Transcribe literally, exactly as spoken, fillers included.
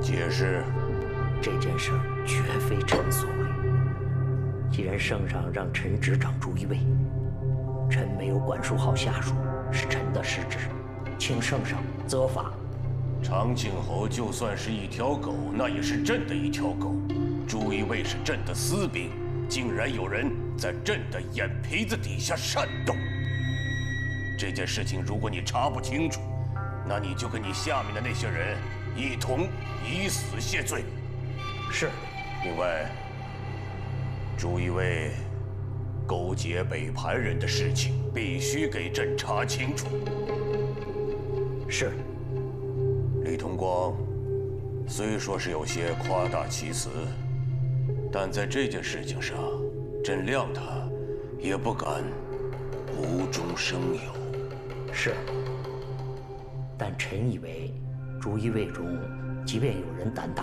解释。 这件事儿绝非臣所为。既然圣上让臣执掌朱一卫，臣没有管束好下属，是臣的失职，请圣上责罚。 长庆侯就算是一条狗，那也是朕的一条狗。朱一卫是朕的私兵，竟然有人在朕的眼皮子底下煽动。这件事情，如果你查不清楚，那你就跟你下面的那些人一同以死谢罪。 是。 另外，朱一卫勾结北盘人的事情，必须给朕查清楚。 是。 李同光虽说是有些夸大其词，但在这件事情上，朕谅他也不敢无中生有。 是。但臣以为，朱一卫中，即便有人胆大